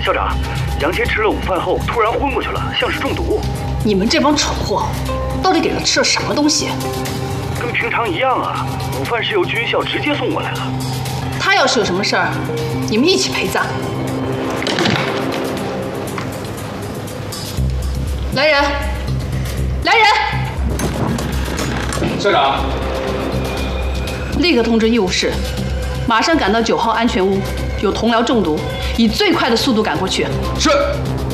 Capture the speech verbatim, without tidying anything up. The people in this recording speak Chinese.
校长，杨坚吃了午饭后突然昏过去了，像是中毒。 你们这帮蠢货，到底给他吃了什么东西？ 跟平常一样啊，午饭是由军校直接送过来了。 他要是有什么事儿，你们一起陪葬。来人！来人！ 校长， 立刻通知医务室，马上赶到九号安全屋，有同僚中毒，以最快的速度赶过去。 是。